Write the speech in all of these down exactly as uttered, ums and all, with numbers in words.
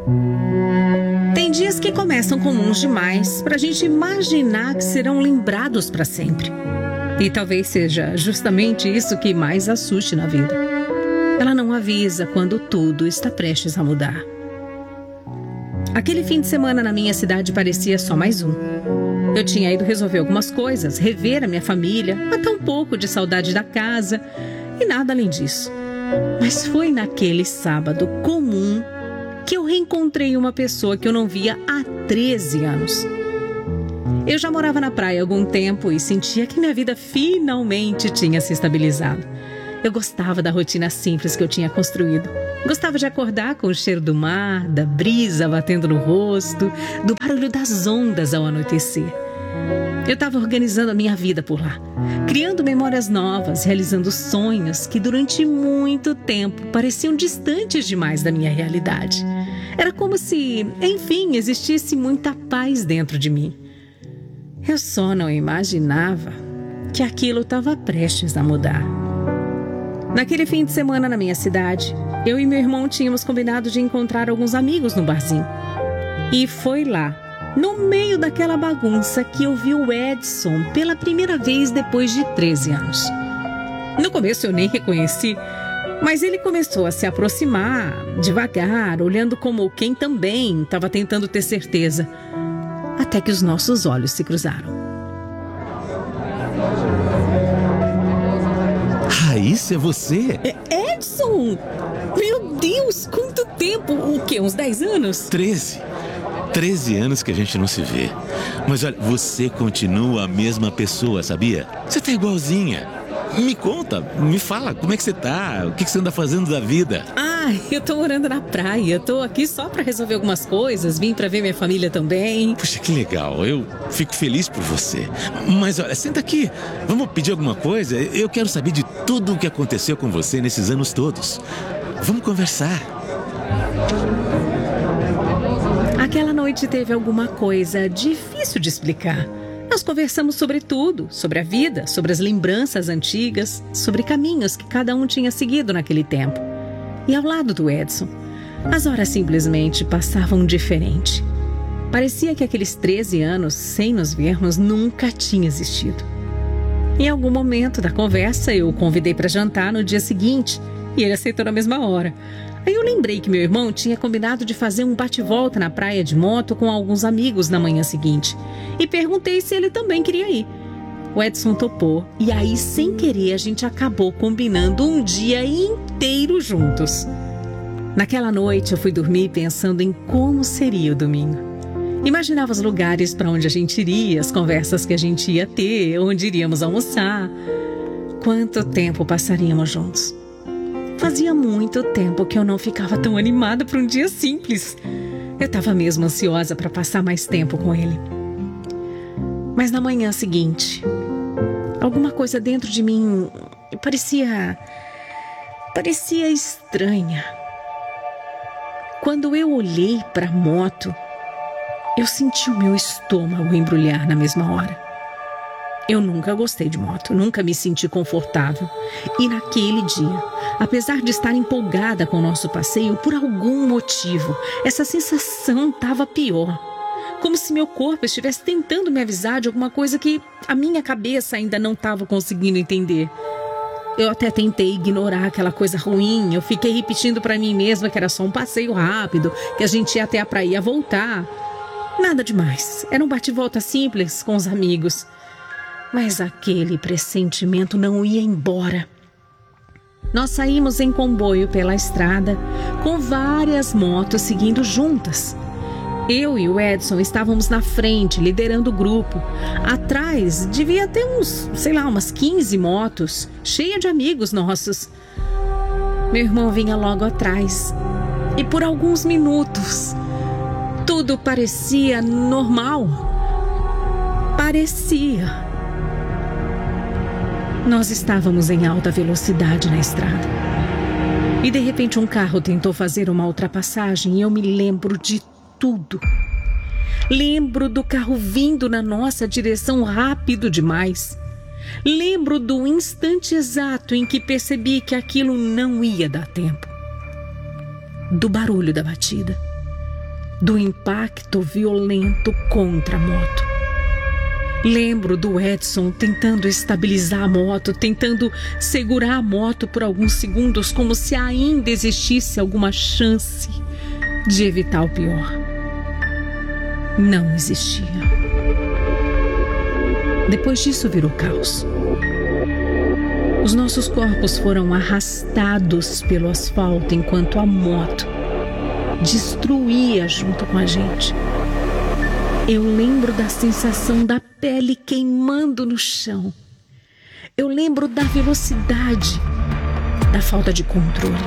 Tem dias que começam comuns demais pra gente imaginar que serão lembrados pra sempre. E talvez seja justamente isso que mais assuste na vida. Ela não avisa quando tudo está prestes a mudar. Aquele fim de semana na minha cidade parecia só mais um. Eu tinha ido resolver algumas coisas, rever a minha família, matar um pouco de saudade da casa e nada além disso. Mas foi naquele sábado comum que eu reencontrei uma pessoa que eu não via há treze anos. Eu já morava na praia há algum tempo e sentia que minha vida finalmente tinha se estabilizado. Eu gostava da rotina simples que eu tinha construído. Gostava de acordar com o cheiro do mar, da brisa batendo no rosto, do barulho das ondas ao anoitecer. Eu estava organizando a minha vida por lá, criando memórias novas, realizando sonhos que durante muito tempo pareciam distantes demais da minha realidade. Era como se, enfim, existisse muita paz dentro de mim. Eu só não imaginava que aquilo estava prestes a mudar. Naquele fim de semana na minha cidade, eu e meu irmão tínhamos combinado de encontrar alguns amigos no barzinho. E foi lá, no meio daquela bagunça, que eu vi o Edson pela primeira vez depois de treze anos. No começo eu nem reconheci, mas ele começou a se aproximar, devagar, olhando como quem também estava tentando ter certeza. Até que os nossos olhos se cruzaram. Raíssa, é você? É Edson! Meu Deus, quanto tempo! O quê? Uns dez anos? Treze. Treze anos que a gente não se vê. Mas olha, você continua a mesma pessoa, sabia? Você tá igualzinha. Me conta, me fala, como é que você tá? O que você anda fazendo da vida? Ah, eu tô morando na praia. Tô aqui só pra resolver algumas coisas. Vim pra ver minha família também. Puxa, que legal. Eu fico feliz por você. Mas olha, senta aqui. Vamos pedir alguma coisa? Eu quero saber de tudo o que aconteceu com você nesses anos todos. Vamos conversar. Aquela noite teve alguma coisa difícil de explicar. Nós conversamos sobre tudo, sobre a vida, sobre as lembranças antigas, sobre caminhos que cada um tinha seguido naquele tempo. E ao lado do Edson, as horas simplesmente passavam diferente. Parecia que aqueles treze anos, sem nos vermos, nunca tinham existido. Em algum momento da conversa, eu o convidei para jantar no dia seguinte e ele aceitou na mesma hora. Aí eu lembrei que meu irmão tinha combinado de fazer um bate-volta na praia de moto com alguns amigos na manhã seguinte. E perguntei se ele também queria ir. O Edson topou e aí, sem querer, a gente acabou combinando um dia inteiro juntos. Naquela noite eu fui dormir pensando em como seria o domingo. Imaginava os lugares para onde a gente iria, as conversas que a gente ia ter, onde iríamos almoçar. Quanto tempo passaríamos juntos. Fazia muito tempo que eu não ficava tão animada para um dia simples. Eu estava mesmo ansiosa para passar mais tempo com ele. Mas na manhã seguinte, alguma coisa dentro de mim parecia... parecia estranha. Quando eu olhei para a moto, eu senti o meu estômago embrulhar na mesma hora. Eu nunca gostei de moto, nunca me senti confortável. E naquele dia, apesar de estar empolgada com o nosso passeio, por algum motivo, essa sensação estava pior. Como se meu corpo estivesse tentando me avisar de alguma coisa que a minha cabeça ainda não estava conseguindo entender. Eu até tentei ignorar aquela coisa ruim, eu fiquei repetindo para mim mesma que era só um passeio rápido, que a gente ia até a praia e ia voltar. Nada demais, era um bate-volta simples com os amigos. Mas aquele pressentimento não ia embora. Nós saímos em comboio pela estrada, com várias motos seguindo juntas. Eu e o Edson estávamos na frente, liderando o grupo. Atrás devia ter uns, sei lá, umas quinze motos, cheia de amigos nossos. Meu irmão vinha logo atrás. E por alguns minutos, tudo parecia normal. Parecia. Nós estávamos em alta velocidade na estrada. E de repente um carro tentou fazer uma ultrapassagem e eu me lembro de tudo. Lembro do carro vindo na nossa direção rápido demais. Lembro do instante exato em que percebi que aquilo não ia dar tempo. Do barulho da batida. do impacto violento contra a moto. Lembro do Edson tentando estabilizar a moto, tentando segurar a moto por alguns segundos, como se ainda existisse alguma chance de evitar o pior. Não existia. Depois disso virou caos. Os nossos corpos foram arrastados pelo asfalto enquanto a moto destruía junto com a gente. Eu lembro da sensação da pele queimando no chão. Eu lembro da velocidade, da falta de controle.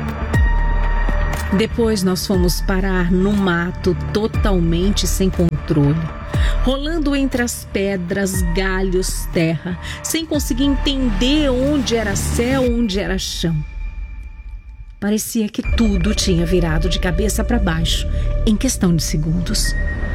Depois nós fomos parar no mato totalmente sem controle, rolando entre as pedras, galhos, terra, sem conseguir entender onde era céu, onde era chão. Parecia que tudo tinha virado de cabeça para baixo em questão de segundos.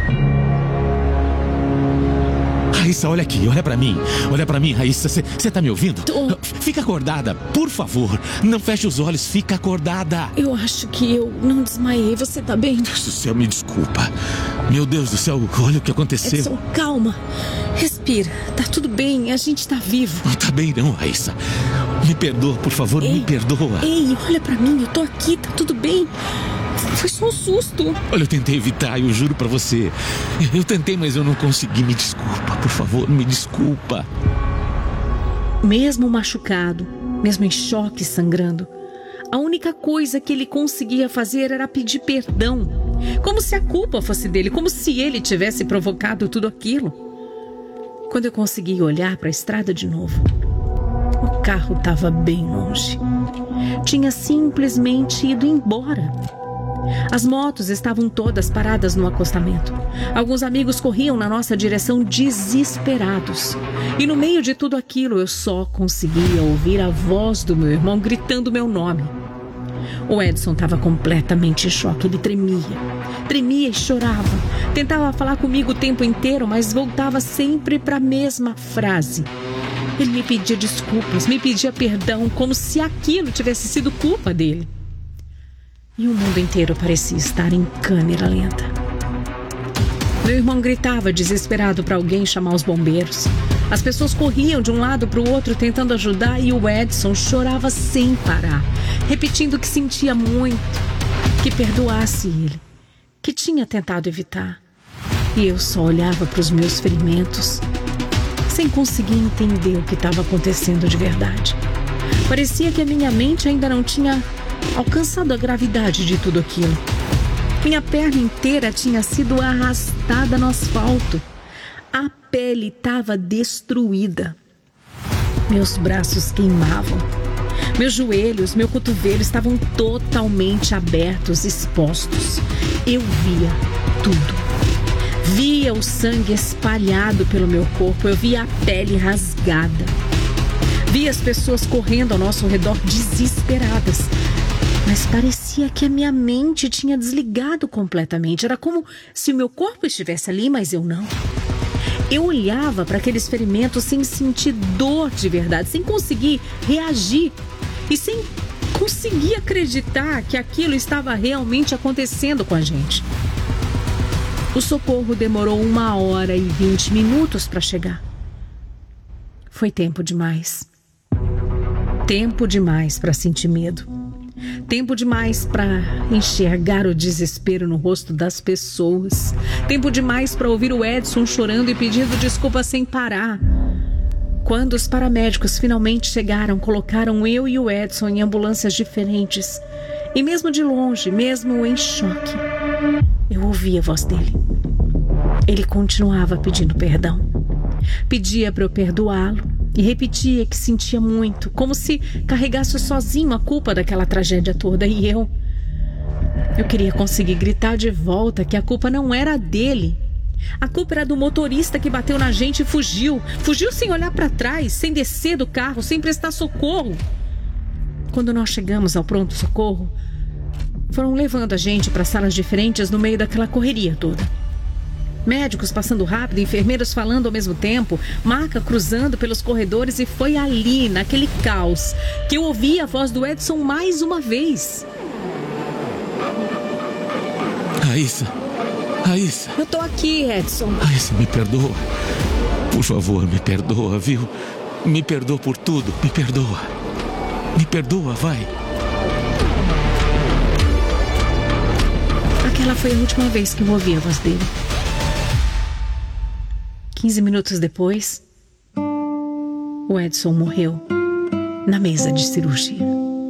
Raíssa, olha aqui, olha pra mim. Olha pra mim, Raíssa, você tá me ouvindo? Tô. Fica acordada, por favor. Não feche os olhos, fica acordada. Eu acho que eu não desmaiei. Você tá bem? Deus do céu, me desculpa. Meu Deus do céu, olha o que aconteceu. Edson, calma. Respira. Tá tudo bem, a gente tá vivo. Não tá bem não, Raíssa. Me perdoa, por favor, Ei, me perdoa. Ei, olha pra mim, eu tô aqui, tá tudo bem. Foi só um susto. Olha, eu tentei evitar, eu juro pra você. Eu tentei, mas eu não consegui. Me desculpa, por favor, me desculpa. Mesmo machucado, mesmo em choque, sangrando, a única coisa que ele conseguia fazer era pedir perdão. Como se a culpa fosse dele, como se ele tivesse provocado tudo aquilo. Quando eu consegui olhar para a estrada de novo, o carro estava bem longe. Tinha simplesmente ido embora. As motos estavam todas paradas no acostamento. Alguns amigos corriam na nossa direção desesperados. E no meio de tudo aquilo, eu só conseguia ouvir a voz do meu irmão gritando meu nome. O Edson estava completamente em choque. Ele tremia. Tremia e chorava. Tentava falar comigo o tempo inteiro, mas voltava sempre para a mesma frase. Ele me pedia desculpas, me pedia perdão, como se aquilo tivesse sido culpa dele. E o mundo inteiro parecia estar em câmera lenta. Meu irmão gritava desesperado para alguém chamar os bombeiros. As pessoas corriam de um lado para o outro tentando ajudar e o Edson chorava sem parar, repetindo que sentia muito, que perdoasse ele, que tinha tentado evitar. E eu só olhava para os meus ferimentos, sem conseguir entender o que estava acontecendo de verdade. Parecia que a minha mente ainda não tinha alcançado a gravidade de tudo aquilo. Minha perna inteira tinha sido arrastada no asfalto. A pele estava destruída. Meus braços queimavam. Meus joelhos, meu cotovelo estavam totalmente abertos, expostos. Eu via tudo. Via o sangue espalhado pelo meu corpo. Eu via a pele rasgada. Via as pessoas correndo ao nosso redor desesperadas. Mas parecia que a minha mente tinha desligado completamente. Era como se o meu corpo estivesse ali, mas eu não. Eu olhava para aqueles ferimentos sem sentir dor de verdade, sem conseguir reagir e sem conseguir acreditar que aquilo estava realmente acontecendo com a gente. O socorro demorou uma hora e vinte minutos para chegar. Foi tempo demais. Tempo demais para sentir medo. Tempo demais para enxergar o desespero no rosto das pessoas. Tempo demais para ouvir o Edson chorando e pedindo desculpa sem parar. Quando os paramédicos finalmente chegaram, colocaram eu e o Edson em ambulâncias diferentes. E mesmo de longe, mesmo em choque, eu ouvi a voz dele. Ele continuava pedindo perdão. Pedia para eu perdoá-lo. E repetia que sentia muito, como se carregasse sozinho a culpa daquela tragédia toda. E eu... Eu queria conseguir gritar de volta que a culpa não era dele. A culpa era do motorista que bateu na gente e fugiu. Fugiu sem olhar para trás, sem descer do carro, sem prestar socorro. Quando nós chegamos ao pronto-socorro, foram levando a gente para salas diferentes no meio daquela correria toda. Médicos passando rápido, enfermeiros falando ao mesmo tempo, maca cruzando pelos corredores, e foi ali, naquele caos, que eu ouvi a voz do Edson mais uma vez. Raíssa, Raíssa. Eu tô aqui, Edson. Raíssa, me perdoa. Por favor, me perdoa, viu? Me perdoa por tudo, me perdoa. Me perdoa, vai. Aquela foi a última vez que eu ouvi a voz dele. Quinze minutos depois, o Edson morreu na mesa de cirurgia.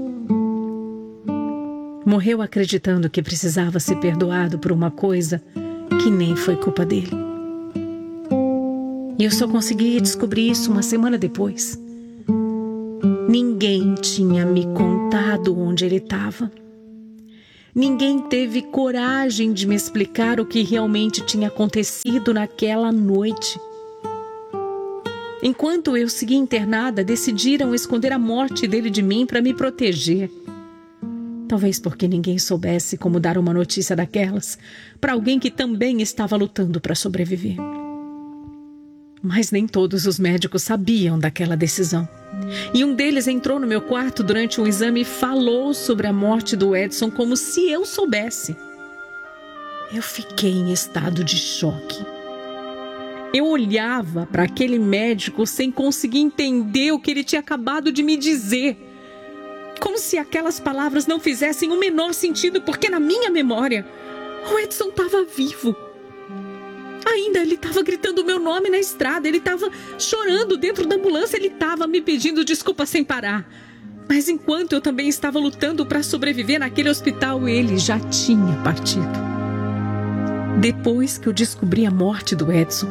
Morreu acreditando que precisava ser perdoado por uma coisa que nem foi culpa dele. E eu só consegui descobrir isso uma semana depois. Ninguém tinha me contado onde ele estava. Ninguém teve coragem de me explicar o que realmente tinha acontecido naquela noite. Enquanto eu seguia internada, decidiram esconder a morte dele de mim para me proteger. Talvez porque ninguém soubesse como dar uma notícia daquelas para alguém que também estava lutando para sobreviver. Mas nem todos os médicos sabiam daquela decisão. E um deles entrou no meu quarto durante um exame e falou sobre a morte do Edson como se eu soubesse. Eu fiquei em estado de choque. Eu olhava para aquele médico sem conseguir entender o que ele tinha acabado de me dizer. Como se aquelas palavras não fizessem o menor sentido, porque na minha memória, o Edson estava vivo. Ainda ele estava gritando o meu nome na estrada, ele estava chorando dentro da ambulância, ele estava me pedindo desculpa sem parar. Mas enquanto eu também estava lutando para sobreviver naquele hospital, ele já tinha partido. Depois que eu descobri a morte do Edson,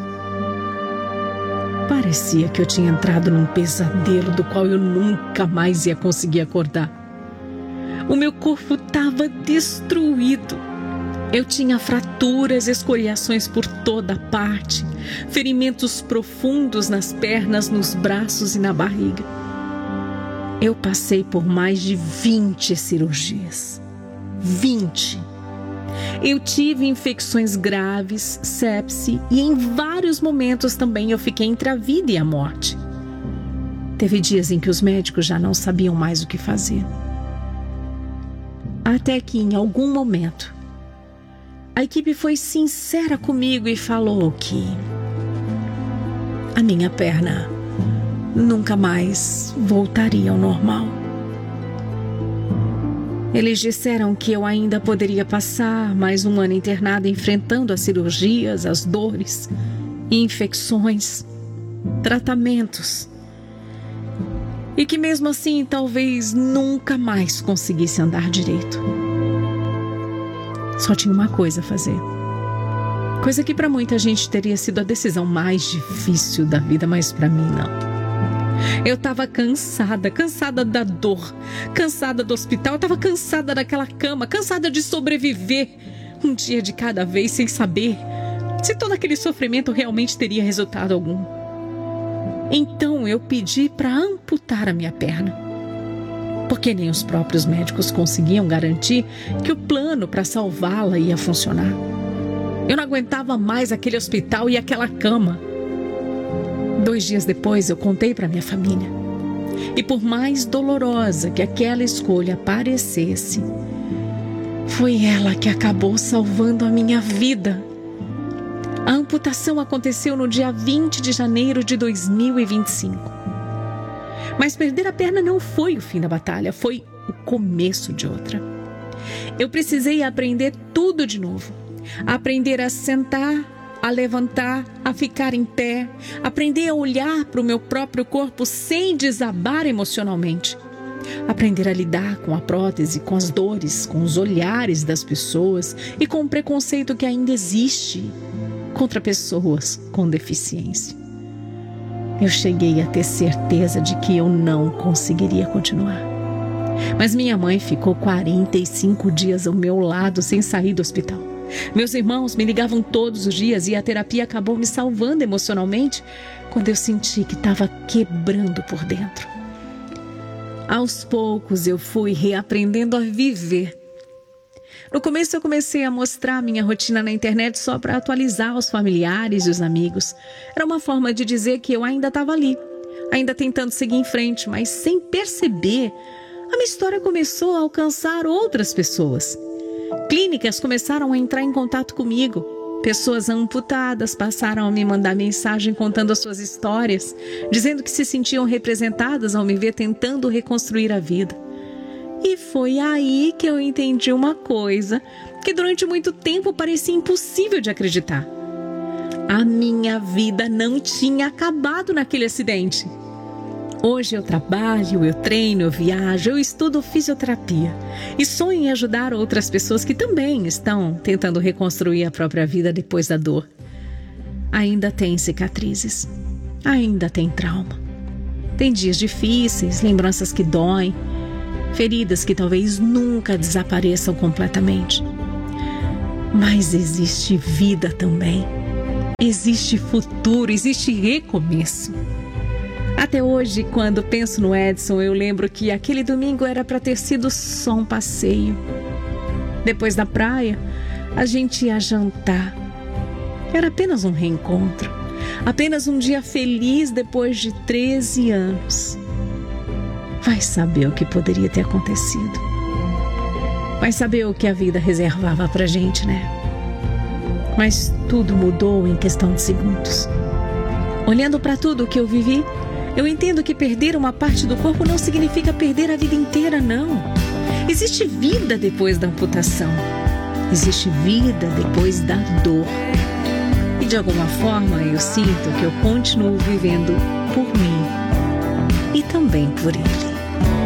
parecia que eu tinha entrado num pesadelo do qual eu nunca mais ia conseguir acordar. O meu corpo estava destruído. Eu tinha fraturas, escoriações por toda parte, ferimentos profundos nas pernas, nos braços e na barriga. Eu passei por mais de vinte cirurgias. vinte. Eu tive infecções graves, sepse e em vários momentos também eu fiquei entre a vida e a morte. Teve dias em que os médicos já não sabiam mais o que fazer. Até que em algum momento, a equipe foi sincera comigo e falou que a minha perna nunca mais voltaria ao normal. Eles disseram que eu ainda poderia passar mais um ano internada enfrentando as cirurgias, as dores, infecções, tratamentos. E que mesmo assim talvez nunca mais conseguisse andar direito. Só tinha uma coisa a fazer. Coisa que para muita gente teria sido a decisão mais difícil da vida, mas para mim não. Eu estava cansada, cansada da dor, cansada do hospital, eu estava cansada daquela cama, cansada de sobreviver um dia de cada vez sem saber se todo aquele sofrimento realmente teria resultado algum. Então eu pedi para amputar a minha perna, porque nem os próprios médicos conseguiam garantir que o plano para salvá-la ia funcionar. Eu não aguentava mais aquele hospital e aquela cama. Dois dias depois eu contei para minha família. E por mais dolorosa que aquela escolha parecesse, foi ela que acabou salvando a minha vida. A amputação aconteceu no dia vinte de janeiro de dois mil e vinte e cinco. Mas perder a perna não foi o fim da batalha, foi o começo de outra. Eu precisei aprender tudo de novo. Aprender a sentar, a levantar, a ficar em pé, aprender a olhar para o meu próprio corpo sem desabar emocionalmente. Aprender a lidar com a prótese, com as dores, com os olhares das pessoas e com o preconceito que ainda existe contra pessoas com deficiência. Eu cheguei a ter certeza de que eu não conseguiria continuar. Mas minha mãe ficou quarenta e cinco dias ao meu lado sem sair do hospital. Meus irmãos me ligavam todos os dias e a terapia acabou me salvando emocionalmente quando eu senti que estava quebrando por dentro. Aos poucos eu fui reaprendendo a viver. No começo eu comecei a mostrar minha rotina na internet só para atualizar os familiares e os amigos. Era uma forma de dizer que eu ainda estava ali, ainda tentando seguir em frente, mas sem perceber, a minha história começou a alcançar outras pessoas. Clínicas começaram a entrar em contato comigo. Pessoas amputadas passaram a me mandar mensagem contando as suas histórias, dizendo que se sentiam representadas ao me ver tentando reconstruir a vida. E foi aí que eu entendi uma coisa que durante muito tempo parecia impossível de acreditar. A minha vida não tinha acabado naquele acidente. Hoje eu trabalho, eu treino, eu viajo, eu estudo fisioterapia e sonho em ajudar outras pessoas que também estão tentando reconstruir a própria vida depois da dor. Ainda tem cicatrizes, ainda tem trauma. Tem dias difíceis, lembranças que doem, feridas que talvez nunca desapareçam completamente. Mas existe vida também. Existe futuro, existe recomeço. Até hoje, quando penso no Edson, eu lembro que aquele domingo era para ter sido só um passeio. Depois da praia, a gente ia jantar. Era apenas um reencontro. Apenas um dia feliz depois de treze anos. Vai saber o que poderia ter acontecido. Vai saber o que a vida reservava pra gente, né? Mas tudo mudou em questão de segundos. Olhando para tudo o que eu vivi, eu entendo que perder uma parte do corpo não significa perder a vida inteira, não. Existe vida depois da amputação. Existe vida depois da dor. E de alguma forma eu sinto que eu continuo vivendo por mim e também por ele.